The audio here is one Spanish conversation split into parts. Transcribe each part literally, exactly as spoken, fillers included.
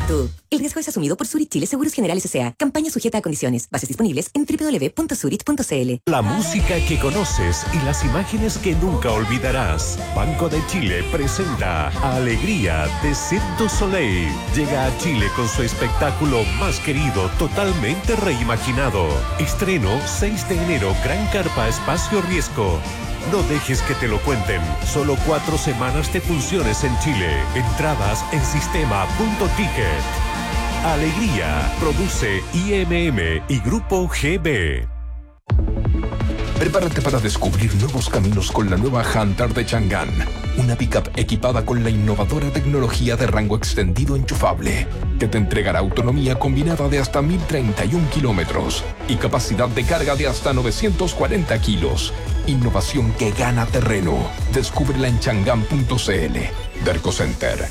tú. El riesgo es asumido por Zurich Chile Seguros Generales S A. Campaña sujeta a condiciones. Bases disponibles en doble u doble u doble u punto zurich punto c l. La música que conoces y las imágenes que nunca olvidarás. Banco de Chile presenta Alegría de Cirque du Soleil. Llega a Chile con su espectáculo más querido, totalmente reimaginado. Estreno seis de enero, Gran Carpa Espacio Riesgo. No dejes que te lo cuenten. Solo cuatro semanas de funciones en Chile. Entradas en sistema punto ticket. Alegría. Produce I M M y Grupo G B. Prepárate para descubrir nuevos caminos con la nueva Hunter de Chang'an. Una pickup equipada con la innovadora tecnología de rango extendido enchufable, que te entregará autonomía combinada de hasta mil treinta y un kilómetros y capacidad de carga de hasta novecientos cuarenta kilos. Innovación que gana terreno. Descúbrela en chang'an punto c l. Derco Center.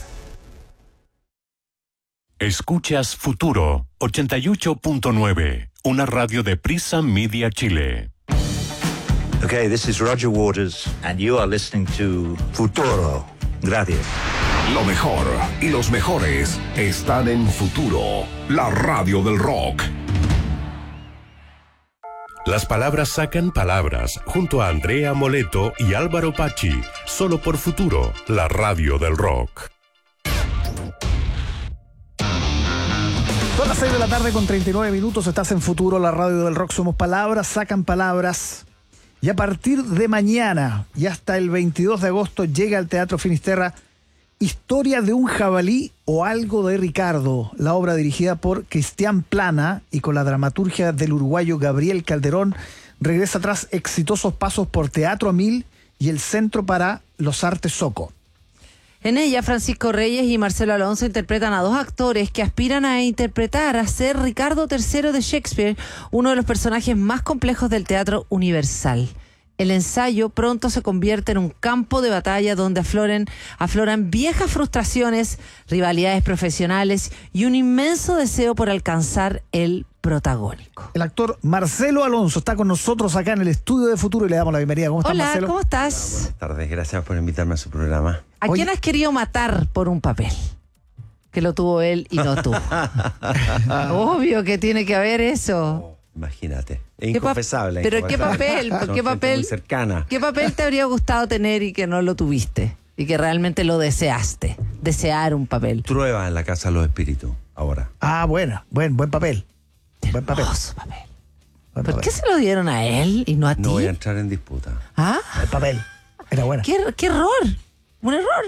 Escuchas Futuro ochenta y ocho punto nueve, una radio de Prisa Media Chile. Okay, this is Roger Waters, and you are listening to Futuro. Gracias. Lo mejor y los mejores están en Futuro, la radio del rock. Las palabras sacan palabras, junto a Andrea Moleto y Álvaro Pachi, solo por Futuro, la radio del rock. Son las seis de la tarde con treinta y nueve minutos, estás en Futuro, la radio del rock. Somos palabras, sacan palabras. Y a partir de mañana y hasta el veintidós de agosto llega al Teatro Finisterra Historia de un jabalí o algo de Ricardo, la obra dirigida por Cristian Plana y con la dramaturgia del uruguayo Gabriel Calderón. Regresa tras exitosos pasos por Teatro a Mil y el Centro para los Artes Soco. En ella, Francisco Reyes y Marcelo Alonso interpretan a dos actores que aspiran a interpretar a ser Ricardo tercero de Shakespeare, uno de los personajes más complejos del teatro universal. El ensayo pronto se convierte en un campo de batalla donde afloren, afloran viejas frustraciones, rivalidades profesionales y un inmenso deseo por alcanzar el protagónico. El actor Marcelo Alonso está con nosotros acá en el estudio de Futuro y le damos la bienvenida. ¿Cómo estás, Hola, Marcelo? ¿cómo estás? Buenas tardes, gracias por invitarme a su programa. ¿A Oye, quién has querido matar por un papel? Que lo tuvo él y no tú. Obvio que tiene que haber eso. Imagínate, es ¿Qué pa- inconfesable. pero qué papel, Son ¿qué gente papel? muy cercana. ¿Qué papel te habría gustado tener y que no lo tuviste? Y que realmente lo deseaste. Desear un papel. Trueba en la Casa de los Espíritus, ahora. Ah, buena, buen, buen papel. Buen papel. Hermoso papel. Buen ¿Por papel. qué se lo dieron a él y no a No ti? voy a entrar en disputa. ¿Ah? El papel. Era buena. ¿Qué, qué error? Un error.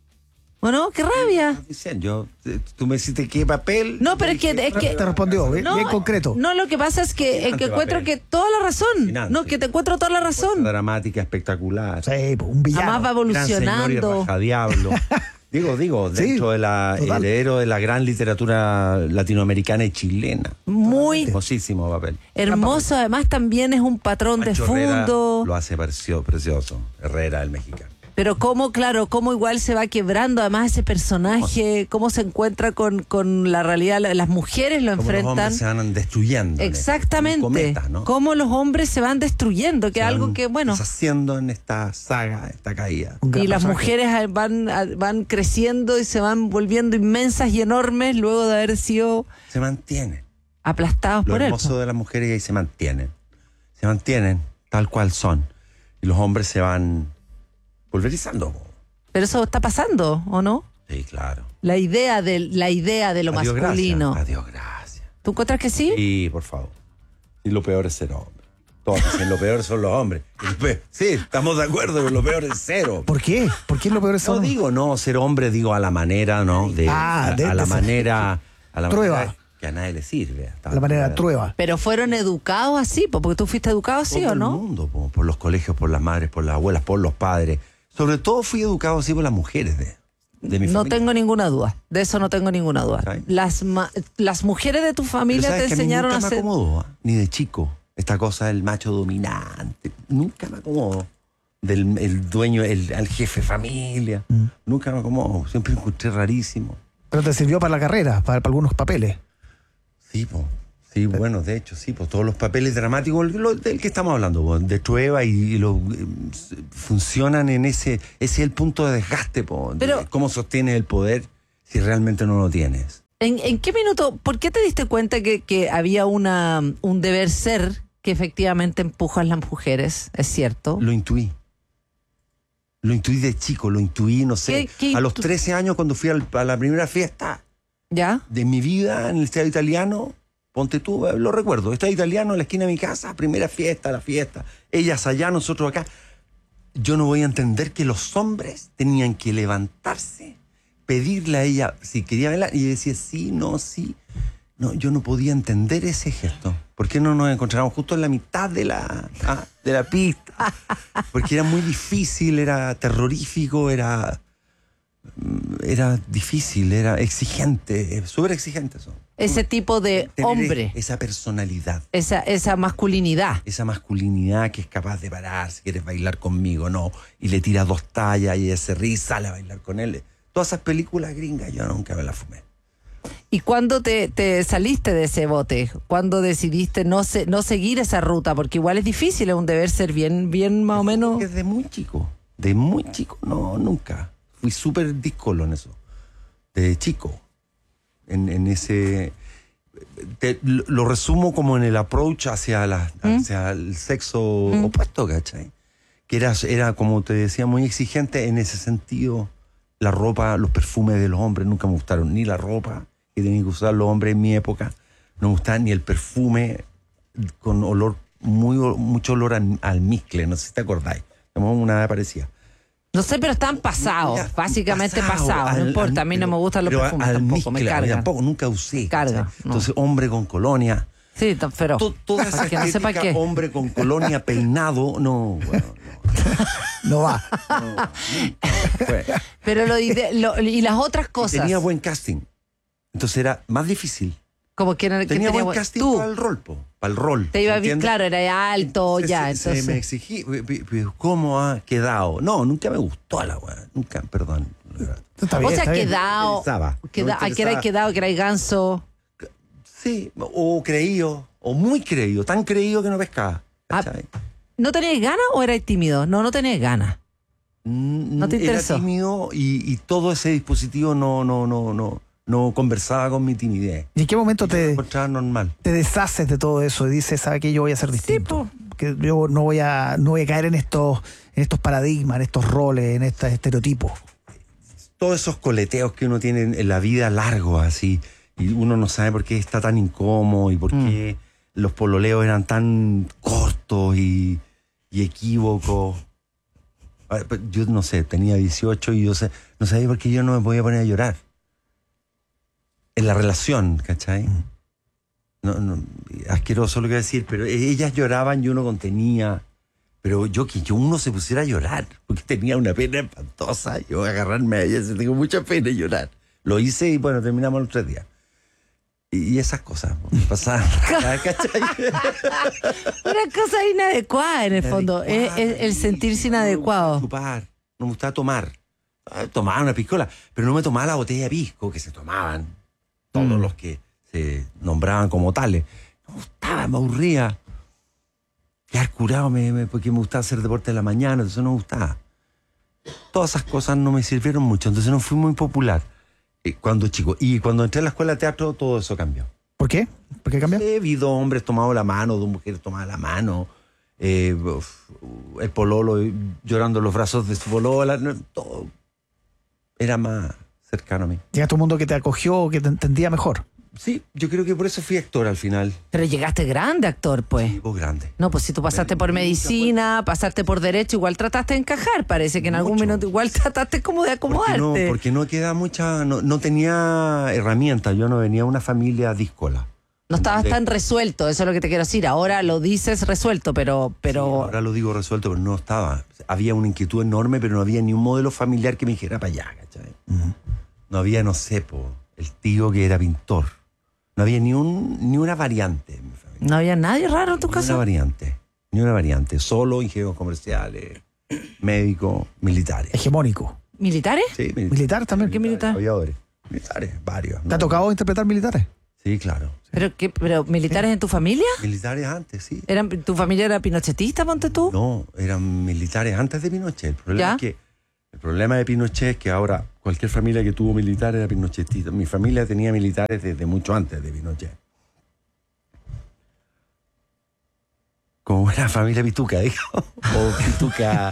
Bueno, qué rabia. Dicen, yo, eh, tú me dijiste qué papel. No, pero es que, es que Te respondió, bien, bien concreto. No, lo que pasa es que, es que encuentro que toda la razón. Fascinante. No, que te encuentro toda la razón. Dramática, espectacular. Sí, un villano. Además va Gran señor y evolucionando. rajadiablo. Digo, digo, Sí, dentro de la total. heredero de la gran literatura latinoamericana y chilena. Muy Hermosísimo papel. hermoso. Además también es un patrón de Pancho Herrera fondo. lo hace precio- precioso. Herrera, el mexicano. Pero cómo, claro, cómo igual se va quebrando además ese personaje, cómo se encuentra con, con la realidad, la- las mujeres lo Como los enfrentan. hombres se van destruyendo. en esto, Exactamente. como cometas, ¿no? Cómo los hombres se van destruyendo, que es Se algo van que, bueno, deshaciendo en esta saga, esta caída. Un gran y las personaje. mujeres van, van creciendo y se van volviendo inmensas y enormes luego de haber sido Se mantienen. aplastados Lo por él. hermoso de las mujeres es que se mantienen. Se mantienen tal cual son. Y los hombres se van pulverizando. Pero eso está pasando, ¿o no? Sí, claro. La idea de, la idea de lo Adiós, masculino. gracias. Adiós, gracias. ¿Tú encuentras que sí? Sí, por favor. Y lo peor es ser hombre. Todos dicen lo peor son los hombres. Y lo peor- Sí, estamos de acuerdo, pero lo peor es cero. ¿Por qué? ¿Por qué es lo peor es No eso? digo, no, ser hombre, digo a la manera, ¿no? De, Ah, a, de- a la de- manera. A la Trueba. manera que a nadie le sirve. Hasta La manera trueba. Pero fueron educados así, po, porque tú fuiste educado así, Todo ¿o el no? mundo, po, por los colegios, por las madres, por las abuelas, por los padres. Sobre todo fui educado así por las mujeres de, de mi No familia. tengo ninguna duda. De eso no tengo ninguna duda. ¿Sabes? Las, ma- las mujeres de tu Pero familia sabes te que a mí enseñaron a nunca me ser. acomodó, ¿ah? Ni de chico. Esta cosa del macho dominante. Nunca me acomodó. Del el dueño, el, el jefe de familia. Mm. Nunca me acomodó. Siempre me encontré rarísimo. Pero te sirvió para la carrera, para, para algunos papeles. Sí, po. Sí, bueno, de hecho, sí, pues todos los papeles dramáticos lo- del que estamos hablando, po, de Trueba y, y lo, eh, funcionan en ese, ese es el punto de desgaste, po, de Pero- cómo sostienes el poder si realmente no lo tienes. ¿En, en qué minuto, por qué te diste cuenta que, que había una un deber ser que efectivamente empuja a las mujeres? ¿Es cierto? Lo intuí. Lo intuí de chico, lo intuí, no sé. ¿Qué- qué a los intu- trece años, cuando fui al- a la primera fiesta ¿Ya? de mi vida en el Estadio Italiano, ponte tú, eh, lo recuerdo, Estadio Italiano en la esquina de mi casa, primera fiesta, la fiesta. Ellas allá, nosotros acá. Yo no voy a entender que los hombres tenían que levantarse, pedirle a ella si quería bailar, y decía sí, no, sí. No, yo no podía entender ese gesto. ¿Por qué no nos encontramos justo en la mitad de la, ah, de la pista? Porque era muy difícil, era terrorífico, era, era difícil, era exigente, súper exigente eso. Ese tipo de Tener hombre, esa personalidad, esa, esa masculinidad. esa masculinidad que es capaz de parar, si quieres bailar conmigo, no. Y le tira dos tallas y ella se ríe y sale a bailar con él. Todas esas películas gringas yo nunca me las fumé. ¿Y cuándo te, te saliste de ese bote? ¿Cuándo decidiste no se, no seguir esa ruta? Porque igual es difícil, es un deber ser bien, bien más o menos. Desde muy chico, de muy chico, no, nunca. Fui súper díscolo en eso, de chico. En, en ese... te- lo, lo resumo como en el approach hacia, la, ¿Mm? hacia el sexo ¿Mm? opuesto, ¿cachai? Que era, era, como te decía, muy exigente en ese sentido. La ropa, los perfumes de los hombres nunca me gustaron, ni la ropa que tenían que usar los hombres en mi época, no me gustaba ni el perfume con olor, muy, mucho olor al, almizcle, no sé si te acordáis. Tenemos una edad parecida. No sé, pero están pasados, Ya, básicamente pasado, pasados. No al- importa, a mí al- no me gustan los pero perfumes tampoco, me almizcle, cargan. tampoco, nunca usé. Carga, ¿cachai? no. Entonces, hombre con colonia. Sí, t- pero To- toda esa para que no sepa estética, qué. hombre con colonia peinado, no, bueno, No va. no, no, nunca fue. Pero lo, ide- lo- y las otras Y cosas. tenía buen casting. Entonces era más difícil. Como que, no- que Tenía buen buen- casting tú para el rol, po, para el rol. te iba bien, ¿entiendes? claro, era alto, Se- ya, se, se entonces. me exigí, pe- pe- pe- ¿cómo ha quedado? No, nunca me gustó la weá, nunca, perdón. Está bien, o sea, está bien. quedado, Interesaba, no queda, me ¿a qué era interesaba. quedado? Que era ganso. Sí, o creído, o muy creído, tan creído que no pescaba. Ah, ¿cachai? ¿No tenías ganas o eras tímido? No, no tenías ganas. Mm, ¿no te Era interesó? tímido y, y todo ese dispositivo no, no, no, no, no conversaba con mi timidez. ¿Y en qué momento Lo te, encontraba normal. te deshaces de todo eso y dices, ¿sabe qué? Yo voy a ser distinto. Que yo no voy a, no voy a caer en estos, en estos paradigmas, en estos roles, en estos estereotipos. Todos esos coleteos que uno tiene en la vida largo así, y uno no sabe por qué está tan incómodo y por qué los pololeos eran tan cortos y, y equívocos. Ah, pues, yo no sé, tenía dieciocho y yo sé, no sabía por qué yo no me podía poner a llorar. En la relación, ¿cachai? No, no, asqueroso lo que voy a decir, pero ellas lloraban y uno contenía. Pero yo que yo uno se pusiera a llorar, porque tenía una pena espantosa. Yo voy a agarrarme a ella, si tengo mucha pena y llorar. Lo hice y bueno, terminamos los tres días. Y, y esas cosas pues, pasaban. ¿Cachai? Una cosa inadecuada en el fondo, es, es el sentirse inadecuado. No me gustaba chupar, no me gustaba tomar. Ah, tomaba una piscola, pero no me tomaba la botella de pisco que se tomaban todos Mm. los que se nombraban como tales. No me gustaba, me aburría. Quedar curado me, me- porque me gustaba hacer deporte en la mañana, entonces no me gustaba. Todas esas cosas no me sirvieron mucho, entonces no fui muy popular eh, cuando chico. Y cuando entré a la escuela de teatro, todo eso cambió. ¿Por qué? ¿Por qué cambió? He visto hombres tomados la mano, dos mujeres tomadas la mano, eh, uf, el pololo llorando en los brazos de su polola, no, todo era más cercano a mí. Llegaste a un mundo que te acogió, que te entendía mejor. Sí, yo creo que por eso fui actor al final. Pero llegaste grande, actor, pues. Tipo grande. No, pues si tú pasaste por medicina, pasaste por derecho, igual trataste de encajar. Parece que en algún Mucho. minuto igual trataste como de Porque acomodarte. no, porque no queda mucha, no, no tenía herramientas, yo no venía de una familia díscola. No estabas De- tan resuelto, eso es lo que te quiero decir. Ahora lo dices resuelto, pero... pero Sí, ahora lo digo resuelto, pero no estaba. Había una inquietud enorme, pero no había ni un modelo familiar que me dijera para allá, ¿cachai? No había, no sé, po, el tío que era pintor. No había ni un ni una variante en mi familia. ¿No había nadie raro en tu Ni una casa? variante. Ni una variante. Solo ingenieros comerciales, médicos, militares. Hegemónico. ¿Militares? Sí, militares. Militar también. ¿Qué militar? Aviadores. Militares, varios. ¿Te ha tocado interpretar militares? Sí, claro. ¿Pero, qué, pero militares en tu familia? Militares antes, sí. ¿Eran, ¿Tu familia era pinochetista, ponte tú? No, eran militares antes de Pinochet. El problema ¿Ya? es que el problema de Pinochet es que ahora Cualquier familia que tuvo militares era pinochetista. Mi familia tenía militares desde mucho antes de Pinochet. Como buena familia pituca, dijo. O pituca.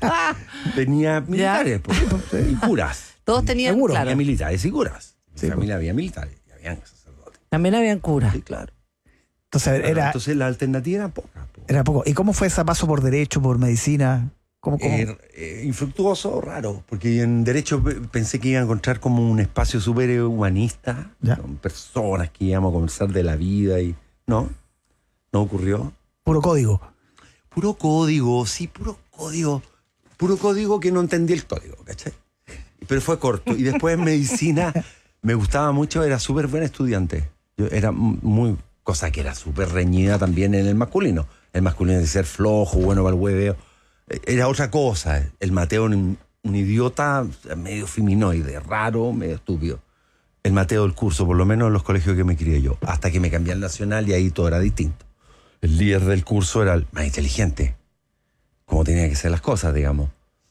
Tenía militares pues, y curas. Todos tenían, Seguro, claro. había militares y curas. En Sí, mi familia había militares y habían sacerdotes. También habían curas. Sí, claro. Entonces, a ver, era, Entonces la alternativa era poca. po. era poco. ¿Y cómo fue ese paso por derecho, por medicina? ¿Cómo, cómo? Eh, eh, infructuoso, raro, porque en derecho pe- pensé que iba a encontrar como un espacio súper humanista, Ya. con personas que íbamos a conversar de la vida y no, no ocurrió. Puro código. Puro código, sí, puro código, puro código que no entendí el código, ¿cachai? Pero fue corto. Y después en medicina me gustaba mucho, era súper buen estudiante. Yo era m- muy, cosa que era súper reñida también en el masculino. El masculino de ser flojo, bueno para el hueveo. Era otra cosa. El Mateo, un, un idiota medio feminoide, raro, medio estúpido. El Mateo del curso, por lo menos en los colegios que me crié yo. Hasta que me cambié al nacional y ahí todo era distinto. El líder del curso era el más inteligente. Como tenían que ser las cosas, digamos.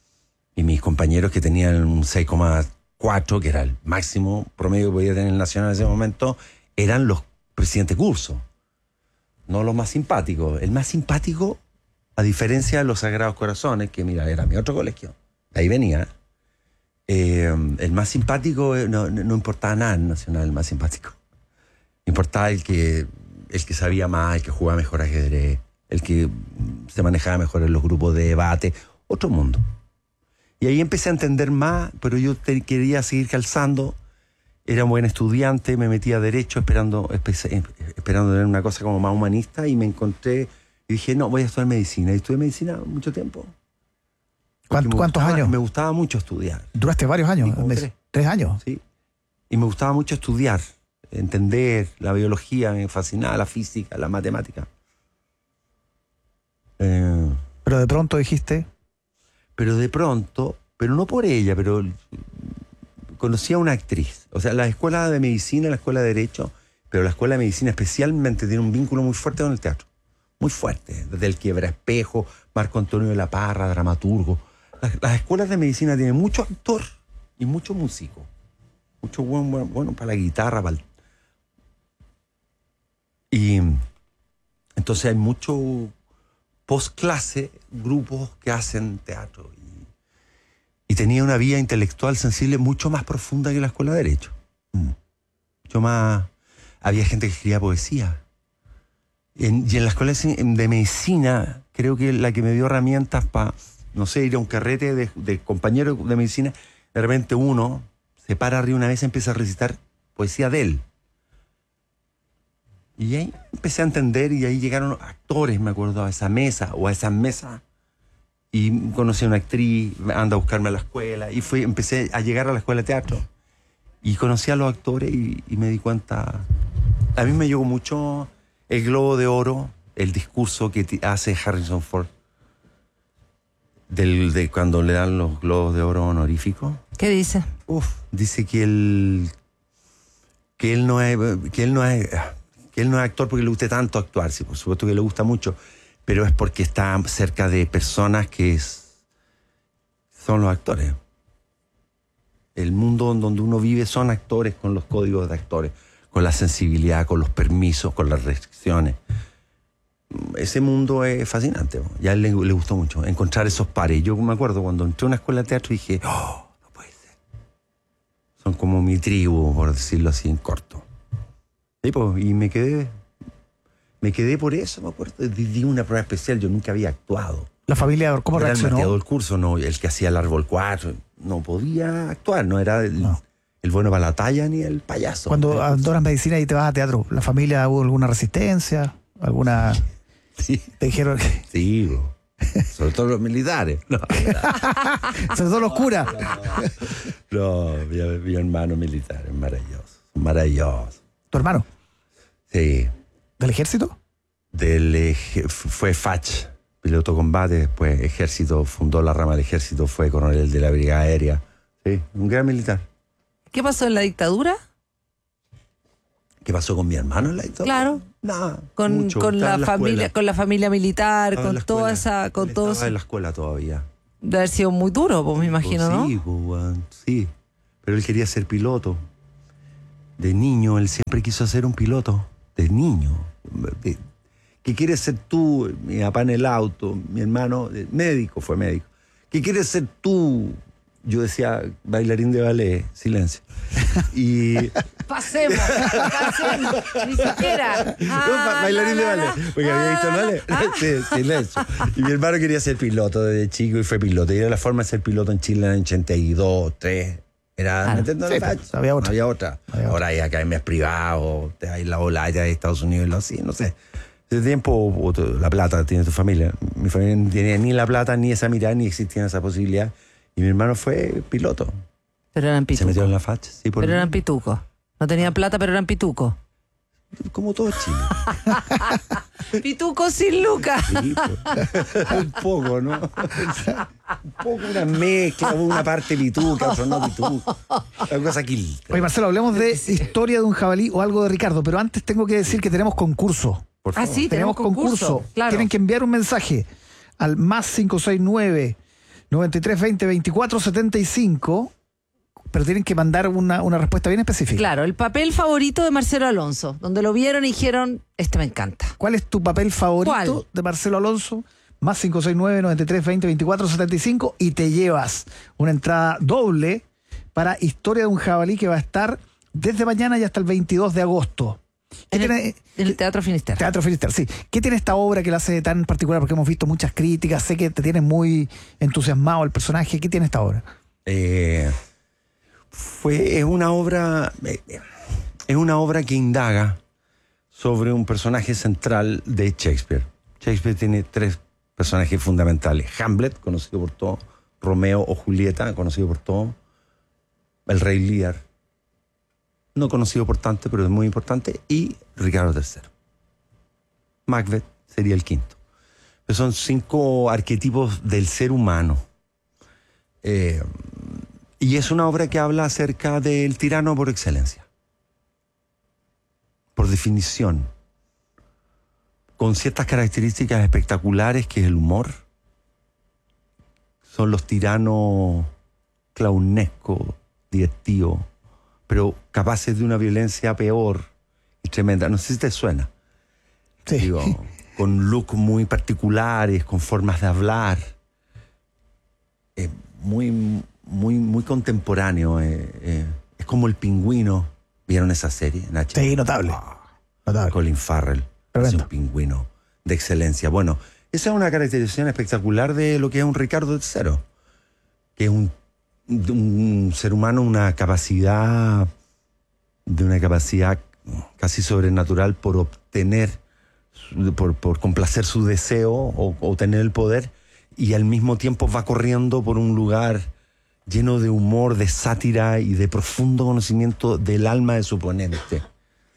Y mis compañeros que tenían un seis coma cuatro, que era el máximo promedio que podía tener el nacional en ese momento, eran los presidentes de curso. No los más simpáticos. El más simpático, a diferencia de los Sagrados Corazones, que mira, era mi otro colegio, ahí venía, eh, el más simpático, eh, no, no importaba nada en Nacional, el más simpático. Importaba el que, el que sabía más, el que jugaba mejor ajedrez, el que se manejaba mejor en los grupos de debate, otro mundo. Y ahí empecé a entender más, pero yo te, quería seguir calzando. Era un buen estudiante, me metí a Derecho esperando, espe- esperando tener una cosa como más humanista y me encontré y dije, no, voy a estudiar medicina. Y estudié medicina mucho tiempo. ¿Cuánto- Me ¿Cuántos gustaba- años? Me gustaba mucho estudiar, Duraste varios años. Sí, como ¿Mes- tres. ¿Tres años? ¿sí? Y me gustaba mucho estudiar, entender la biología, me fascinaba la física, la matemática. Eh, Pero de pronto dijiste, pero de pronto, pero no por ella, pero conocí a una actriz. O sea, la escuela de medicina, la escuela de derecho, pero la escuela de medicina especialmente tiene un vínculo muy fuerte con el teatro. Muy fuerte. Desde el Quiebra Espejo, Marco Antonio de la Parra, dramaturgo. Las, las escuelas de medicina tienen mucho actor y mucho músico. Mucho bueno, bueno, bueno para la guitarra. Para el... Y entonces hay mucho post-clase, grupos que hacen teatro. Y tenía una vía intelectual sensible mucho más profunda que la escuela de Derecho. Mm. Mucho más... Había gente que escribía poesía. En- y en la escuela de medicina, creo que la que me dio herramientas para, no sé, ir a un carrete de, de compañeros de medicina, de repente uno se para arriba una vez y empieza a recitar poesía de él. Y ahí empecé a entender y ahí llegaron actores, me acuerdo, a esa mesa o a esas mesas. Y conocí a una actriz, anda a buscarme a la escuela. Y fui, empecé a llegar a la escuela de teatro. Y conocí a los actores y, y me di cuenta... A mí me llegó mucho el Globo de Oro, el discurso que t- hace Harrison Ford. Del, de cuando le dan los Globos de Oro honoríficos. ¿Qué dice? Uf, dice que él... Que él no es... Que él no es... Que él no es actor porque le guste tanto actuar. Sí, por supuesto que le gusta mucho. Pero es porque está cerca de personas que es, son los actores. El mundo en donde uno vive son actores con los códigos de actores, con la sensibilidad, con los permisos, con las restricciones. Ese mundo es fascinante. Y a él le, le gustó mucho encontrar esos pares. Yo me acuerdo cuando entré a una escuela de teatro y dije, oh, no puede ser. Son como mi tribu, por decirlo así en corto. Y, pues, y me quedé... Me quedé por eso, me acuerdo. Di, di una prueba especial, yo nunca había actuado. la familia, ¿cómo Era el reaccionó? mateado del curso, no, el que hacía el árbol cuatro. No podía actuar, no era el, No. el bueno para la talla ni el payaso. Cuando Eh, adoras medicina y te vas a teatro, ¿la familia hubo alguna resistencia? ¿Alguna...? Sí, Te dijeron que... sí, bro. Sobre todo los militares. No, Sobre todo los curas. no mi, mi hermano militar es maravilloso. Maravilloso. ¿Tu hermano? Sí. ¿Del ejército? Del, eje- fue Fach, piloto combate, después ejército, fundó la rama del ejército, fue coronel de la brigada aérea. Sí, un gran militar. ¿Qué pasó en la dictadura? ¿Qué pasó con mi hermano en la historia? Claro. Nada. Con, mucho. con Estaba la en la familia, escuela. con la familia militar, Estaba en con la toda escuela. esa, con Él todo estaba eso. en la escuela todavía. De haber sido muy duro, pues me imagino, Pues ¿no? sí, pues, weón, sí. pero él quería ser piloto. De niño, él siempre quiso ser un piloto. De niño. De, ¿qué quieres ser tú? Mi papá en el auto, mi hermano, médico, fue médico. ¿Qué quieres ser tú? Yo decía, bailarín de ballet, silencio. Y... Pasemos, pasemos, ni siquiera. Ah, no, ba- bailarín no, de no, ballet. no. Porque había visto el Ah, ballet. ah. Sí, silencio. Y mi hermano quería ser piloto desde chico y fue piloto. Y era la forma de ser piloto en Chile en el ochenta y dos, tres. Era, Claro. ¿me entiendes? Sí, No era- pues, había otra. Había otra. Había Ahora hay academias privadas, te hay la ola de Estados Unidos, lo así, no sé. Ese tiempo, o tu- la plata tiene tu familia. Mi familia no tenía ni la plata, ni esa mirada, ni existía esa posibilidad. Y mi hermano fue piloto. Pero eran Se pitucos. metió en la facha. Sí, por Pero eran pitucos. No tenían plata, pero eran pitucos. como todo Chile. Pitucos sin lucas. Sí, pues. Un poco, ¿no? Un poco una mezcla, una parte pituca, otra no pituca. Una cosa aquí. Oye, Marcelo, hablemos de historia de un jabalí o algo de Ricardo, pero antes tengo que decir que tenemos concurso. Por Ah, favor. sí, tenemos concurso. Claro. Tienen que enviar un mensaje al más cinco seis nueve, noventa y tres veinte, veinticuatro setenta y cinco, pero tienen que mandar una, una respuesta bien específica. Claro, el papel favorito de Marcelo Alonso, donde lo vieron y dijeron, este me encanta. ¿Cuál es tu papel favorito ¿Cuál? de Marcelo Alonso? Más cinco seis nueve, noventa y tres veinte, veinticuatro setenta y cinco y te llevas una entrada doble para Historia de un jabalí que va a estar desde mañana y hasta el veintidós de agosto. ¿Qué En el, tiene- en el Teatro Finisterre. Teatro Finisterre, sí. ¿Qué tiene esta obra que la hace tan particular? Porque hemos visto muchas críticas, sé que te tiene muy entusiasmado el personaje. ¿Qué tiene esta obra? Eh, fue, es una obra, eh, es una obra que indaga sobre un personaje central de Shakespeare. Shakespeare tiene tres personajes fundamentales: Hamlet, conocido por todo; Romeo o Julieta, conocido por todo; el Rey Lear, no conocido por tanto, pero es muy importante; y Ricardo tercero. Macbeth sería el quinto. Pero son cinco arquetipos del ser humano. Eh, y es una obra que habla acerca del tirano por excelencia. Por definición. Con ciertas características espectaculares, que es el humor. Son los tiranos clownescos, divertidos, pero capaces de una violencia peor y tremenda. No sé si te suena. Sí. Digo, con looks muy particulares, con formas de hablar. Eh, muy, muy, muy contemporáneo. eh, eh. Es como El Pingüino. ¿Vieron esa serie en H B O? Sí, notable. Ah, Notable. Colin Farrell. Tremendo. Es un pingüino de excelencia. Bueno, esa es una caracterización espectacular de lo que es un Ricardo tercero. Que es un, un ser humano, una capacidad, de una capacidad casi sobrenatural por obtener, por, por complacer su deseo o, o tener el poder, y al mismo tiempo va corriendo por un lugar lleno de humor, de sátira y de profundo conocimiento del alma de su oponente.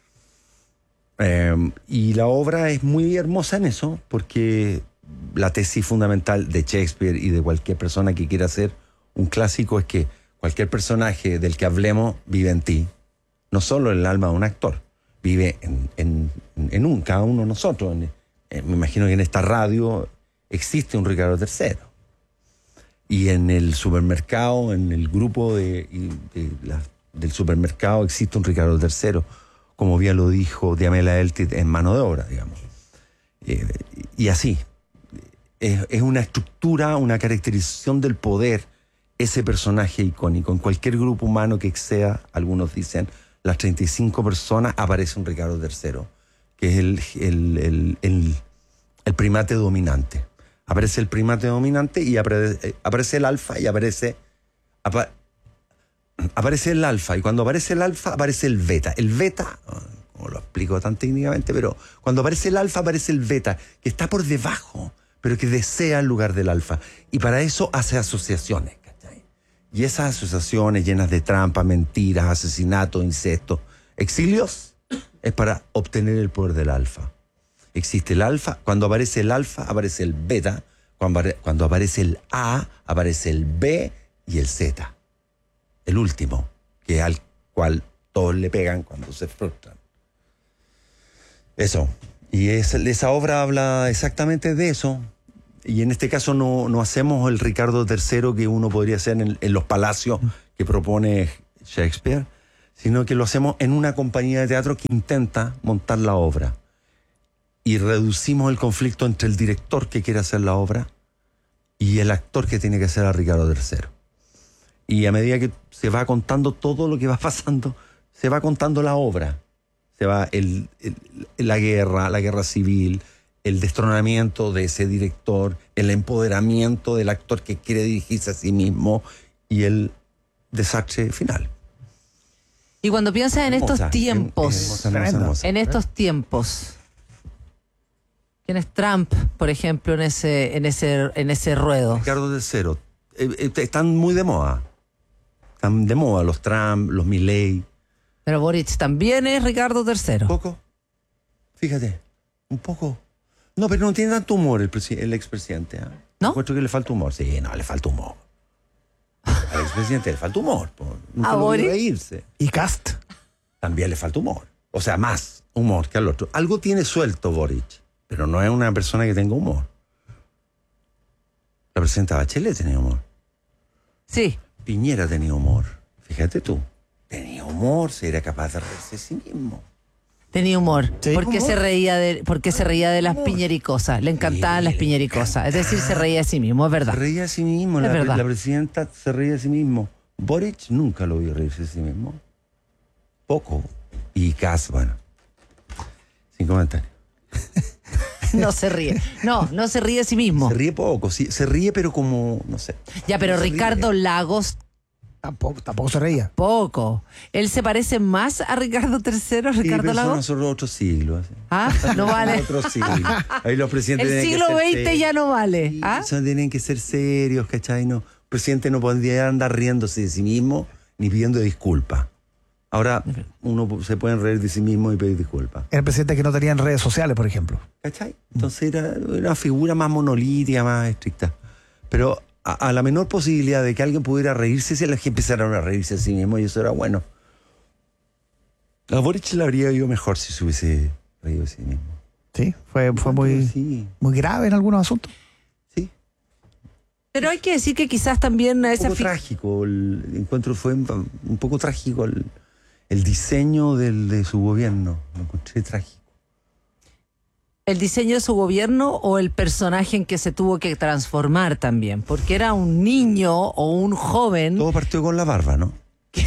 Eh, y la obra es muy hermosa en eso, porque la tesis fundamental de Shakespeare y de cualquier persona que quiera hacer un clásico es que cualquier personaje del que hablemos vive en ti, no solo en el alma de un actor, vive en, en, en un, cada uno de nosotros. En, en, me imagino que en esta radio existe un Ricardo tercero. Y en el supermercado, en el grupo de, de la, del supermercado existe un Ricardo tercero, como bien lo dijo Diamela Eltit en Mano de Obra, digamos. Eh, y así, es, es una estructura, una caracterización del poder, ese personaje icónico. En cualquier grupo humano que exceda, algunos dicen, las treinta y cinco personas, aparece un Ricardo tercero, que es el, el, el, el, el primate dominante. Aparece el primate dominante y aparece, aparece el alfa y aparece... Apa, aparece el alfa, y cuando aparece el alfa, aparece el beta. El beta, como lo explico tan técnicamente, pero cuando aparece el alfa, aparece el beta, que está por debajo, pero que desea el lugar del alfa. Y para eso hace asociaciones, ¿cachai? Y esas asociaciones llenas de trampas, mentiras, asesinatos, incestos, exilios, es para obtener el poder del alfa. Existe el alfa, cuando aparece el alfa, aparece el beta, cuando, cuando aparece el A, aparece el B y el Z. El último, que es al cual todos le pegan cuando se frustran. Eso. Y es, esa obra habla exactamente de eso. Y en este caso no, no hacemos el Ricardo tercero que uno podría hacer en, en los palacios que propone Shakespeare, sino que lo hacemos en una compañía de teatro que intenta montar la obra. Y reducimos el conflicto entre el director que quiere hacer la obra y el actor que tiene que hacer a Ricardo tercero. Y a medida que se va contando todo lo que va pasando, se va contando la obra. Se va el, el, la guerra, la guerra civil, el destronamiento de ese director, el empoderamiento del actor que quiere dirigirse a sí mismo y el desastre final. Y cuando piensas en estos Hermosa, tiempos, hermosa, hermosa, hermosa. en estos tiempos, ¿quién es Trump, por ejemplo, en ese, en ese, en ese ruedo? Ricardo tercero. Eh, eh, están muy de moda. Están de moda los Trump, los Milley. Pero Boric también es Ricardo tercero. Un poco. Fíjate. Un poco. No, pero no tiene tanto humor el, presi- el expresidente. ¿eh? ¿No? Encuentro que le falta humor. Sí, no, le falta humor. Al expresidente le falta humor. po. Nunca ¿A lo vi Boric? reírse. ¿Y Cast? También le falta humor. O sea, más humor que al otro. Algo tiene suelto Boric, pero no es una persona que tenga humor. La presidenta Bachelet tenía humor. Sí. Piñera tenía humor. Fíjate tú. Tenía humor, se era capaz de reírse de sí mismo. Tenía humor. Sí. ¿Por qué Humor. se reía de, por qué se reía de las Humor. piñericosas? Le encantaban Sí, las le piñericosas. Es decir, se reía de sí mismo, es verdad. Se reía de sí mismo. Es La, verdad. la presidenta se reía de sí mismo. Boric nunca lo vio reírse de sí mismo. Poco. Y Kass, bueno. Sin comentarios. No se ríe. No, no se ríe de sí mismo. Se ríe poco, sí, se ríe pero como, no sé. Ya, pero No se Ricardo ríe. Lagos, Tampoco, tampoco se reía. poco. ¿Él se parece más a Ricardo tercero, Sí, Ricardo pero son Lagos? nosotros otro siglo. así. ¿Ah? No vale. Otro siglo. Ahí los presidentes El tienen que siglo ser veinte serios. ya no vale. Sí, ¿Ah? eso tienen que ser serios, ¿cachai? No, el presidente no podría andar riéndose de sí mismo ni pidiendo disculpas. Ahora uno se puede reír de sí mismo y pedir disculpas. Era el presidente que no tenía en redes sociales, por ejemplo. ¿Cachai? Entonces era una figura más monolítica, más estricta. Pero a, a la menor posibilidad de que alguien pudiera reírse, si la gente empezaron a reírse de sí mismo y eso era bueno. A Boric le habría ido mejor si se hubiese reído de sí mismo. Sí, fue, fue muy, Sí, muy grave en algunos asuntos. sí. Pero hay que decir que quizás también Un esa poco fi- trágico, el encuentro fue un un poco trágico el, el diseño del, de su gobierno. Lo encontré trágico. el diseño de su gobierno o el personaje en que se tuvo que transformar también, porque era un niño o un joven. Todo partió con la barba, ¿no?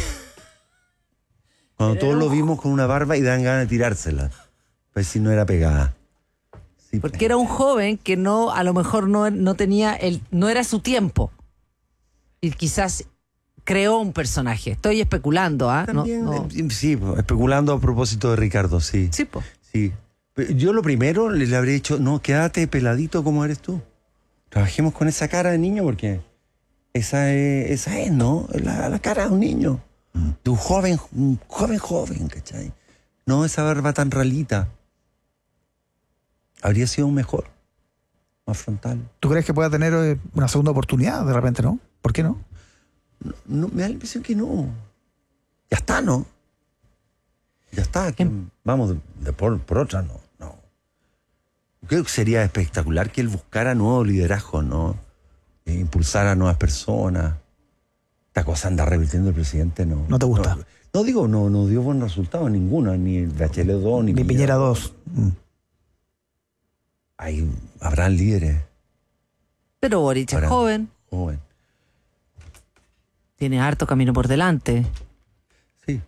Cuando todos lo vimos con una barba y dan ganas de tirársela. Pues si no era pegada. Sí, Porque era un joven que no, a lo mejor no, no tenía el, no era su tiempo. Y quizás creó un personaje. Estoy especulando, ¿ah? No, También, no. eh, sí, especulando a propósito de Ricardo, sí. Sí, po. Sí. Pero yo lo primero le, le habría dicho, no, quédate peladito como eres tú. Trabajemos con esa cara de niño porque esa es, esa es ¿no? La, la cara de un niño. De un joven, un joven joven, ¿cachai? No esa barba tan ralita. Habría sido mejor. Más frontal. ¿Tú crees que pueda tener eh, una segunda oportunidad de repente, no? ¿Por qué no? No, me da la impresión que no. Ya está, ¿no? Ya está. que- vamos, de, de por, por otra, no, no. Creo que sería espectacular que él buscara nuevo liderazgo, ¿no? E impulsara a nuevas personas. Esta cosa anda revirtiendo el presidente, ¿no? ¿No te gusta? No, no digo, no, no dio buen resultado ninguno, ni el Bachelet dos, ni, Ni Piñera dos. Mm. Hay, habrán líderes Pero Boric es Ahora- joven, jóvenes. tiene harto camino por delante. Sí.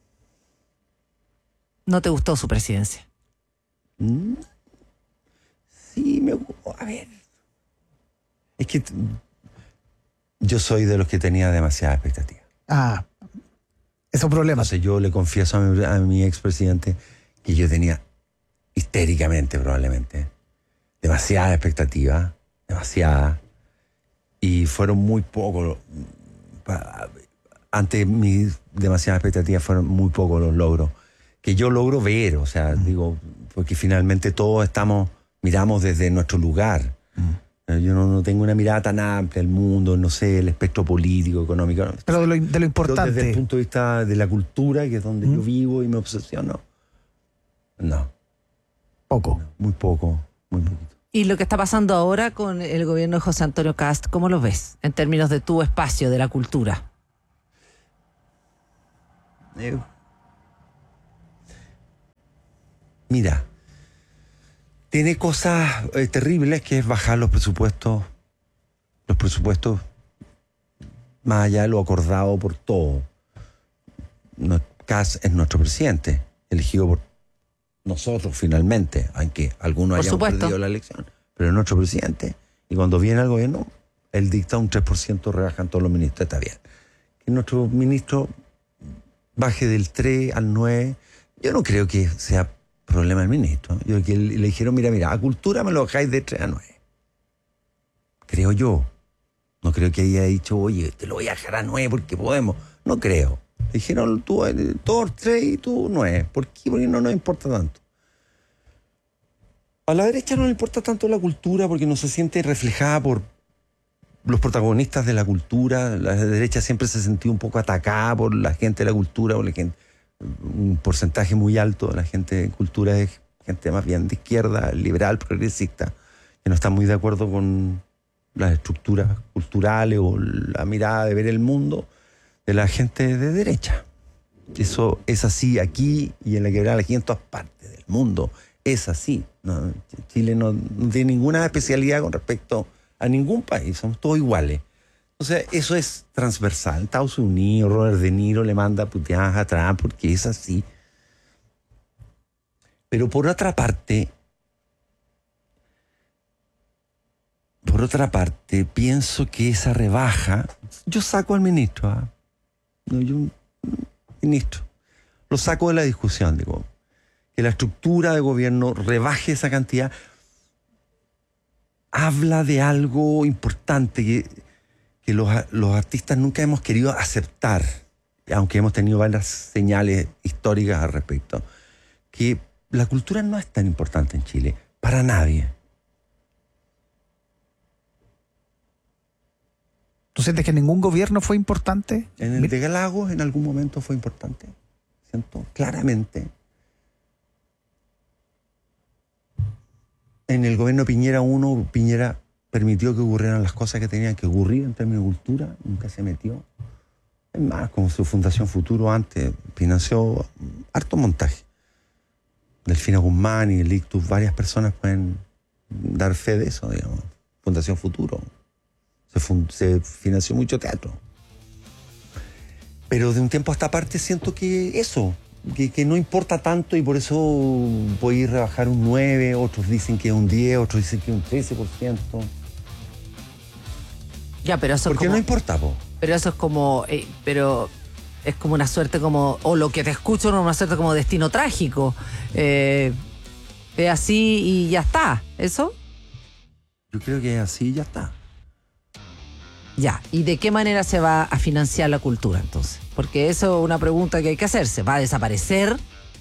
¿No te gustó su presidencia? Mm. Sí, me gu- a ver. Es que t- yo soy de los que tenía demasiada expectativa. Ah, es un problema. Entonces yo le confieso a mi, a mi expresidente que yo tenía histéricamente probablemente demasiada expectativa, demasiada, y fueron muy pocos, pa- ante mis demasiadas expectativas fueron muy pocos los logros que yo logro ver, o sea, digo, porque finalmente todos estamos, miramos desde nuestro lugar. Eh, Yo no, no tengo una mirada tan amplia del mundo, no sé, el espectro político, económico. no. Pero de lo, de lo Yo desde el importante. punto de vista de la cultura, que es donde yo vivo y me obsesiono, no, Poco. muy poco, muy poquito. Y lo que está pasando ahora con el gobierno de José Antonio Cast, ¿cómo lo ves en términos de tu espacio, de la cultura? Eh, mira, tiene cosas eh, terribles, que es bajar los presupuestos, los presupuestos más allá de lo acordado por todos. No, Kast es nuestro presidente, elegido por nosotros finalmente, aunque algunos Por hayan supuesto. perdido la elección, pero es nuestro presidente. Y cuando viene al gobierno, él dicta un tres por ciento, rebajan todos los ministros, está bien. Que nuestro ministro baje del tres al nueve, yo no creo que sea problema del ministro. Yo creo que le dijeron, mira, mira, a cultura me lo bajáis de tres a nueve. Creo yo. No creo que haya dicho, oye, te lo voy a bajar a nueve porque podemos. No creo. Dijeron, tú, todos tres y tú nueve. ¿Por qué? Porque no nos importa tanto. A la derecha no le importa tanto la cultura porque no se siente reflejada por los protagonistas de la cultura. La derecha siempre se sentió un poco atacada por la gente de la cultura, por la gente, un porcentaje muy alto de la gente de cultura es gente más bien de izquierda, liberal, progresista, que no está muy de acuerdo con las estructuras culturales o la mirada de ver el mundo de la gente de derecha. Eso es así aquí y en la quebrada, aquí en todas partes del mundo. Es así. No, Chile no, no tiene ninguna especialidad con respecto a ningún país. Somos todos iguales. Entonces, eso es transversal. Estados Unidos, Robert De Niro le manda puteadas a Trump porque es así. Pero por otra parte, por otra parte, pienso que esa rebaja, yo saco al ministro, ¿eh? No, yo, ministro, lo saco de la discusión, digo, que la estructura de gobierno rebaje esa cantidad, habla de algo importante que, que los, los artistas nunca hemos querido aceptar, aunque hemos tenido varias señales históricas al respecto, que la cultura no es tan importante en Chile, para nadie. ¿Tú sientes que ningún gobierno fue importante? En el de Lagos en algún momento fue importante, siento claramente. En el gobierno Piñera uno, Piñera permitió que ocurrieran las cosas que tenían que ocurrir en términos de cultura, nunca se metió. Es más, como su Fundación Futuro antes financió harto montaje. Delfina Guzmán y el Ictus, varias personas pueden dar fe de eso, digamos. Fundación Futuro. Se, fund, se financió mucho teatro. Pero de un tiempo a esta parte siento que eso, que, que no importa tanto y por eso voy a rebajar un nueve, otros dicen que es un diez, otros dicen que es un trece por ciento. Ya, pero eso es Porque como, no importa, po. Pero eso es como, eh, pero es como una suerte como, o lo que te escucho, no, una suerte como destino trágico. Eh, es así y ya está, ¿eso? Yo creo que es así y ya está. Ya, ¿y de qué manera se va a financiar la cultura entonces? Porque eso es una pregunta que hay que hacerse. ¿Va a desaparecer?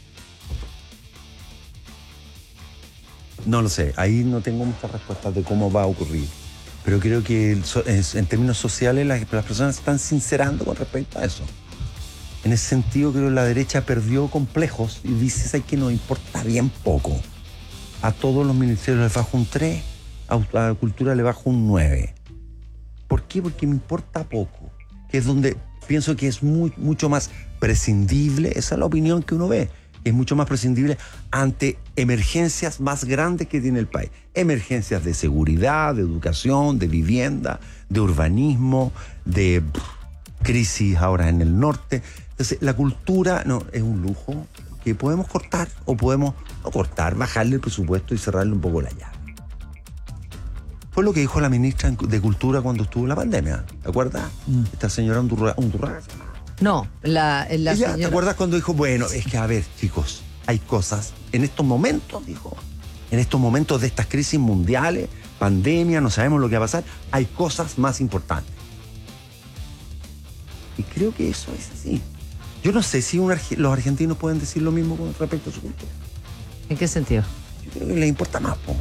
No lo sé, ahí no tengo muchas respuestas de cómo va a ocurrir. Pero creo que en términos sociales las, las personas se están sincerando con respecto a eso. En ese sentido creo que la derecha perdió complejos y dice, ¿sabes que nos importa bien poco? A todos los ministerios les bajo un tres, a la cultura le bajo un nueve. ¿Por qué? Porque me importa poco. Que es donde pienso que es muy, mucho más prescindible, esa es la opinión que uno ve, es mucho más prescindible ante emergencias más grandes que tiene el país. Emergencias de seguridad, de educación, de vivienda, de urbanismo, de pff, crisis ahora en el norte. Entonces, la cultura no es un lujo que podemos cortar o podemos no cortar, bajarle el presupuesto y cerrarle un poco la llave. Fue lo que dijo la ministra de Cultura cuando estuvo en la pandemia. ¿Te acuerdas? Mm. Esta señora Undurraga. No, la, la Ella, señora... ¿te acuerdas cuando dijo, bueno, es que a ver, chicos, hay cosas, en estos momentos, dijo, en estos momentos de estas crisis mundiales, pandemia, no sabemos lo que va a pasar, hay cosas más importantes. Y creo que eso es así. Yo no sé si un, los argentinos pueden decir lo mismo con respecto a su cultura. ¿En qué sentido? Yo creo que les importa más, po.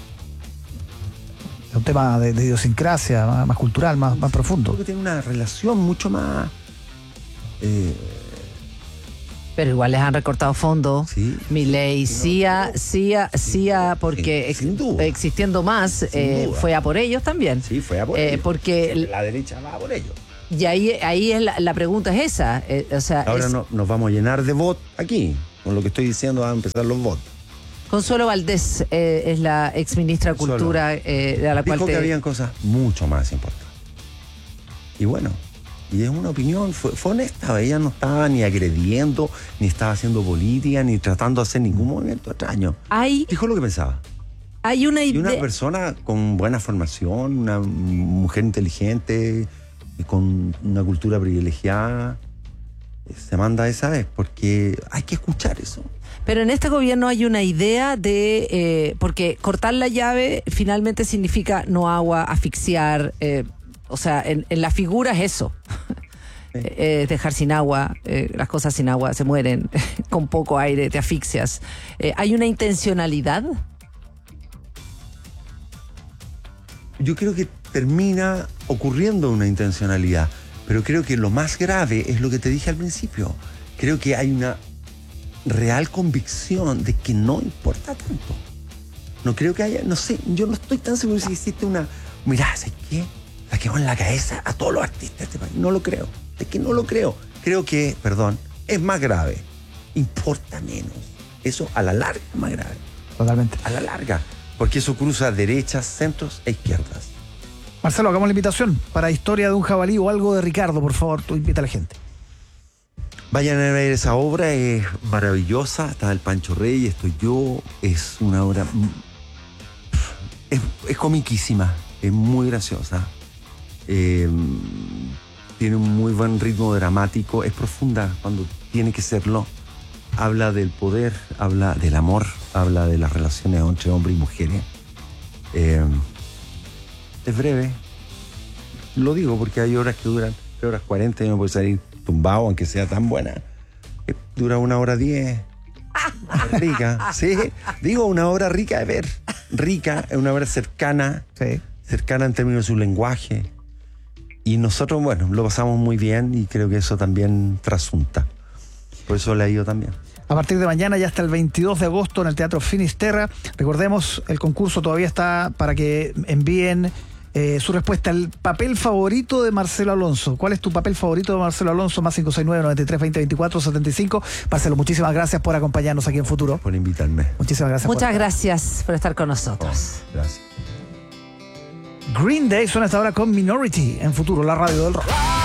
Es un tema de, de idiosincrasia, más, más cultural, más, más profundo. Creo que tiene una relación mucho más... Eh, Pero igual les han recortado fondos. Sí. Milei, Sí, no, CIA, no. CIA, CIA, porque Sin- sin ex- duda. existiendo más, Sin eh, duda. fue a por ellos también. sí, fue a por Eh, ellos. porque Sí, la derecha va a por ellos. Y ahí, ahí es la, la pregunta es esa. eh, o sea, Ahora es- no, nos vamos a llenar de votos aquí. Con lo que estoy diciendo van a empezar los votos. Consuelo Valdés eh, es la exministra de Consuelo. Cultura, eh, a la cual Dijo te... que habían cosas mucho más importantes. Y bueno, y es una opinión, fue, fue honesta. Ella no estaba ni agrediendo, ni estaba haciendo política, ni tratando de hacer ningún movimiento extraño. Hay, Dijo lo que pensaba. hay una Y una idea... persona con buena formación, una mujer inteligente, y con una cultura privilegiada, eh, se manda esa vez, porque hay que escuchar eso. Pero en este gobierno hay una idea de... eh, porque cortar la llave finalmente significa no agua, asfixiar... eh, o sea, en, en la figura es eso. Sí. Eh, dejar sin agua, eh, las cosas sin agua se mueren, con poco aire te asfixias. Eh, ¿Hay una intencionalidad? Yo creo que termina ocurriendo una intencionalidad, pero creo que lo más grave es lo que te dije al principio. Creo que hay una real convicción de que no importa tanto. No creo que haya, no sé, yo no estoy tan seguro si existe una, mirá, ¿sabes qué? La quedó en la cabeza a todos los artistas de este país. No lo creo, es que no lo creo. Creo que, perdón, es más grave, importa menos. Eso a la larga es más grave, Totalmente. a la larga, porque eso cruza derechas, centros e izquierdas. Marcelo, hagamos la invitación para Historia de un jabalí o algo de Ricardo, por favor, tú invita a la gente. Vayan a ver esa obra, es maravillosa. Está el Pancho Rey, estoy yo. Es una obra. mm, Es, es comiquísima, es muy graciosa. Eh, tiene un muy buen ritmo dramático, es profunda cuando tiene que serlo. Habla del poder, habla del amor, habla de las relaciones entre hombres y mujeres. Eh, es breve. Lo digo porque hay horas que duran tres horas cuarenta y uno puede salir tumbado, aunque sea tan buena. Eh, Dura una hora diez. Es rica, sí. Digo, una obra rica de ver. Rica, es una obra cercana, Sí. cercana en términos de su lenguaje. Y nosotros, bueno, lo pasamos muy bien y creo que eso también trasunta. Por eso la he ido también. A partir de mañana y hasta el veintidós de agosto en el Teatro Finisterra. Recordemos, el concurso todavía está para que envíen eh, su respuesta. El papel favorito de Marcelo Alonso. ¿Cuál es tu papel favorito de Marcelo Alonso? Más cinco seis nueve, noventa y tres, veinte, veinticuatro, setenta y cinco. Marcelo, muchísimas gracias por acompañarnos aquí en Futuro. Por invitarme. Muchísimas gracias. por Muchas estar. gracias por estar con nosotros. Gracias. Green Day suena hasta ahora con Minority en Futuro, la radio del rock.